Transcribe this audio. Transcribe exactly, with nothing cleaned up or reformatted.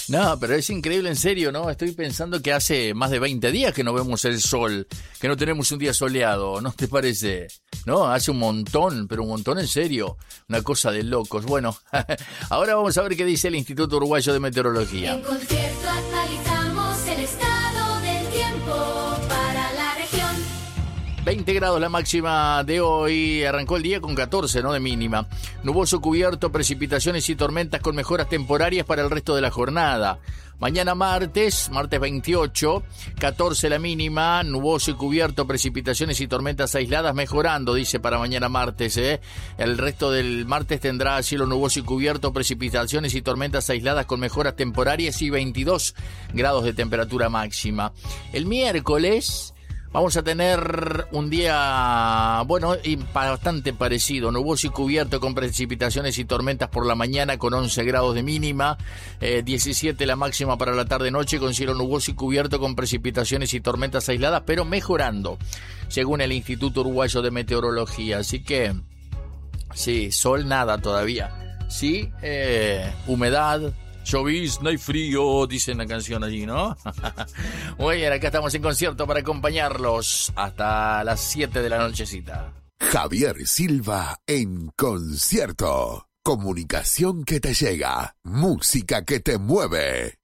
No, pero es increíble, en serio, ¿no? Estoy pensando que hace más de veinte días que no vemos el sol, que no tenemos un día soleado, ¿no te parece? No, hace un montón, pero un montón en serio. Una cosa de locos. Bueno, ahora vamos a ver qué dice el Instituto Uruguayo de Meteorología. En Concierto actualizamos el estado del tiempo para la región. veinte grados la máxima de hoy, arrancó el día con catorce, ¿no? De mínima. Nuboso cubierto, precipitaciones y tormentas con mejoras temporarias para el resto de la jornada. Mañana martes, martes veintiocho, catorce la mínima, nuboso y cubierto, precipitaciones y tormentas aisladas mejorando, dice para mañana martes, ¿eh? El resto del martes tendrá cielo nuboso y cubierto, precipitaciones y tormentas aisladas con mejoras temporarias y veintidós grados de temperatura máxima. El miércoles vamos a tener un día, bueno, y bastante parecido, nuboso y cubierto con precipitaciones y tormentas por la mañana con once grados de mínima, eh, diecisiete la máxima para la tarde-noche con cielo nuboso y cubierto con precipitaciones y tormentas aisladas, pero mejorando, según el Instituto Uruguayo de Meteorología. Así que, sí, sol nada todavía, sí, eh, humedad, llovizna y frío, dice la canción allí, ¿no? Muy bien, acá estamos en concierto para acompañarlos hasta las siete de la nochecita. Javier Silva en concierto. Comunicación que te llega, música que te mueve.